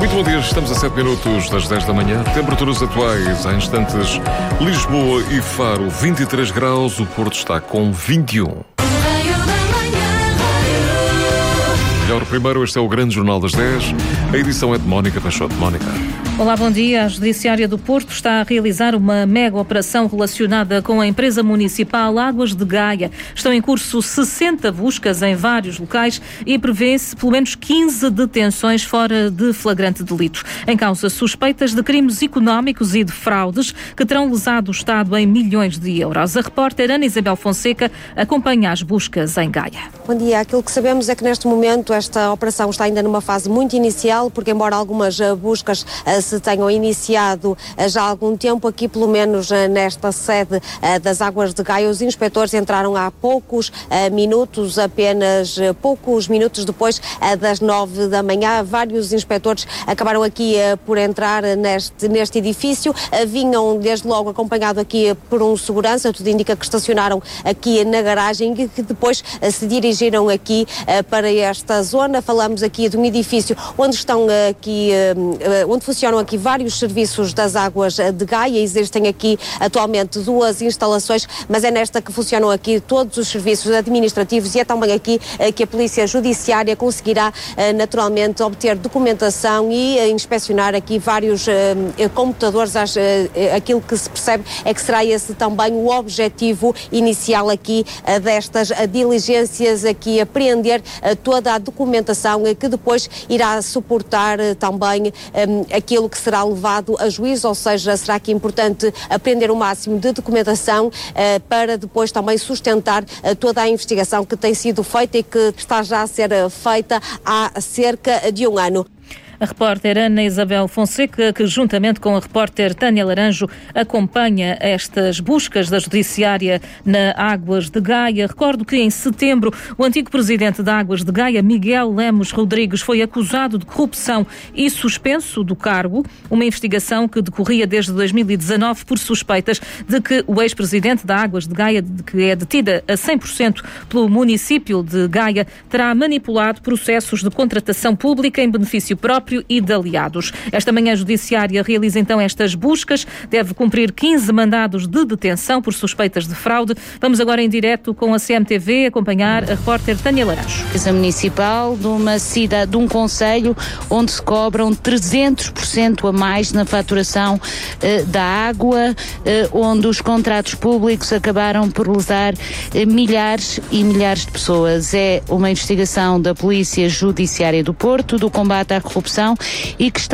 Muito bom dia, estamos a 7 minutos das 10 da manhã. Temperaturas atuais, há instantes, Lisboa e Faro 23 graus, o Porto está com 21. Melhor primeiro, este é o Grande Jornal das 10. A edição é de Mónica Peixoto. Mónica. Olá, bom dia. A Judiciária do Porto está a realizar uma mega operação relacionada com a empresa municipal Águas de Gaia. Estão em curso 60 buscas em vários locais e prevê-se pelo menos 15 detenções fora de flagrante delito. Em causa suspeitas de crimes económicos e de fraudes que terão lesado o Estado em milhões de euros. A repórter Ana Isabel Fonseca acompanha as buscas em Gaia. Bom dia. Aquilo que sabemos é que neste momento esta operação está ainda numa fase muito inicial, porque embora algumas buscas se tenham iniciado já há algum tempo, aqui pelo menos nesta sede das Águas de Gaia, os inspectores entraram há poucos minutos, apenas poucos minutos depois das 9 da manhã. Vários inspectores acabaram aqui por entrar neste edifício, vinham desde logo acompanhado aqui por um segurança, tudo indica que estacionaram aqui na garagem e que depois se dirigiram aqui para esta zona. Falamos aqui de um edifício onde estão aqui, onde funcionam aqui vários serviços das Águas de Gaia. Existem aqui atualmente duas instalações, mas é nesta que funcionam aqui todos os serviços administrativos e é também aqui que a Polícia Judiciária conseguirá naturalmente obter documentação e inspecionar aqui vários computadores. Aquilo que se percebe é que será esse também o objetivo inicial aqui destas diligências, aqui apreender toda a documentação que depois irá suportar também aquilo que será levado a juízo, ou seja, será que é importante apreender o máximo de documentação para depois também sustentar toda a investigação que tem sido feita e que está já a ser feita há cerca de um ano. A repórter Ana Isabel Fonseca, que juntamente com a repórter Tânia Laranjo acompanha estas buscas da Judiciária na Águas de Gaia. Recordo que em setembro o antigo presidente da Águas de Gaia, Miguel Lemos Rodrigues, foi acusado de corrupção e suspenso do cargo, uma investigação que decorria desde 2019 por suspeitas de que o ex-presidente da Águas de Gaia, que é detida a 100% pelo município de Gaia, terá manipulado processos de contratação pública em benefício próprio e de aliados. Esta manhã a Judiciária realiza então estas buscas, deve cumprir 15 mandados de detenção por suspeitas de fraude. Vamos agora em direto com a CMTV acompanhar a repórter Tânia Laranjo. A municipal de uma cidade, de um concelho onde se cobram 300% a mais na faturação da água, onde os contratos públicos acabaram por lesar milhares e milhares de pessoas. É uma investigação da Polícia Judiciária do Porto, do combate à corrupção, e que está